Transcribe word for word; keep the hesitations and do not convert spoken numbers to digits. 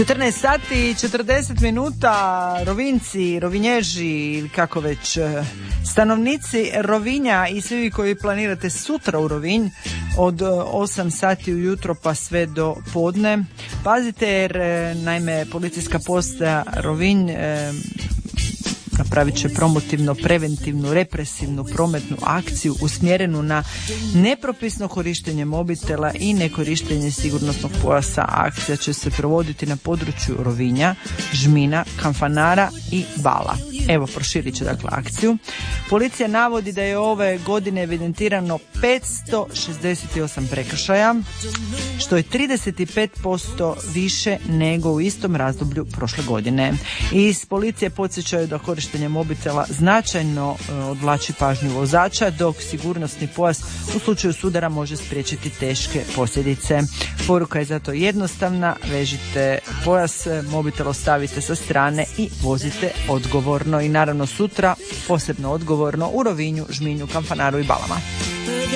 četrnaest sati i četrdeset minuta. Rovinjci, rovinježi ili kako već, stanovnici Rovinja i svi koji planirate sutra u Rovinj od osam sati ujutro pa sve do podne, pazite jer naime policijska postaja Rovinj e, napravit će promotivno, preventivnu, represivnu prometnu akciju usmjerenu na nepropisno korištenje mobitela i nekorištenje sigurnosnog pojasa. Akcija će se provoditi na području Rovinja, Žmina, Kanfanara i Bala. Evo, proširit će dakle akciju. Policija navodi da je ove godine evidentirano petsto šezdeset osam prekršaja, što je trideset pet posto više nego u istom razdoblju prošle godine. Iz policije podsjećaju da korištenje mobitela značajno odvlači pažnju vozača, dok sigurnosni pojas u slučaju sudara može spriječiti teške posljedice. Poruka je zato jednostavna: vežite pojas, mobitel ostavite sa strane i vozite odgovorno. I naravno sutra posebno odgovorno u Rovinju, Žminju, Kanfanaru i Balama.